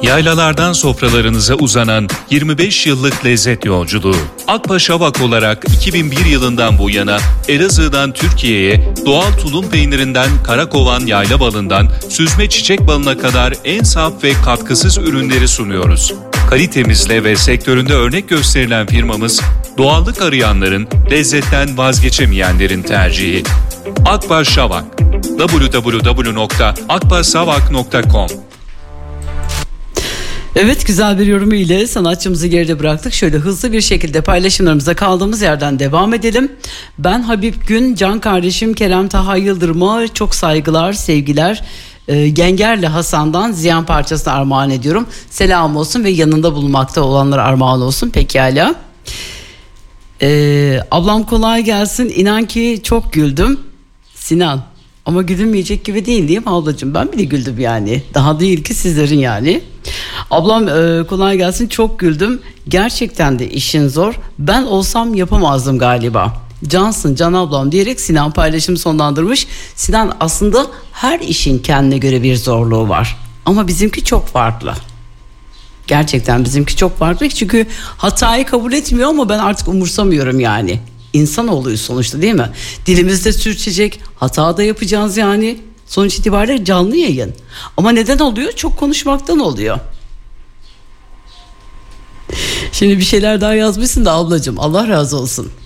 Yaylalardan sofralarınıza uzanan 25 yıllık lezzet yolculuğu. Akbaş Şavak olarak 2001 yılından bu yana Elazığ'dan Türkiye'ye doğal tulum peynirinden karakovan yayla balından süzme çiçek balına kadar en saf ve katkısız ürünleri sunuyoruz. Kalitemizle ve sektöründe örnek gösterilen firmamız, doğallık arayanların, lezzetten vazgeçemeyenlerin tercihi. Akbaş Şavak. www.akbaşsavak.com. Evet, güzel bir yorumu ile sanatçımızı geride bıraktık. Şöyle hızlı bir şekilde paylaşımlarımıza kaldığımız yerden devam edelim. Ben Habib Gün, can kardeşim Kerem Taha Yıldırım'a çok saygılar, sevgiler. Gengerli Hasan'dan Ziyan parçasını armağan ediyorum. Selam olsun ve yanında bulunmakta olanlara armağan olsun. Pekala. Ablam kolay gelsin. İnan ki çok güldüm. Sinan. Ama gülünmeyecek gibi değil mi ablacığım? Ben bile güldüm yani. Daha değil ki sizlerin yani. Ablam kolay gelsin, çok güldüm. Gerçekten de işin zor. Ben olsam yapamazdım galiba. Cansın can ablam diyerek Sinan paylaşımı sonlandırmış. Sinan, aslında her işin kendine göre bir zorluğu var. Ama bizimki çok farklı. Gerçekten bizimki çok farklı. Çünkü hatayı kabul etmiyor ama ben artık umursamıyorum yani. İnsanoğluyuz sonuçta, değil mi? Dilimizde sürçecek, hata da yapacağız yani. Sonuç itibariyle canlı yayın. Ama neden oluyor? Çok konuşmaktan oluyor. Şimdi bir şeyler daha yazmışsın da ablacığım, Allah razı olsun.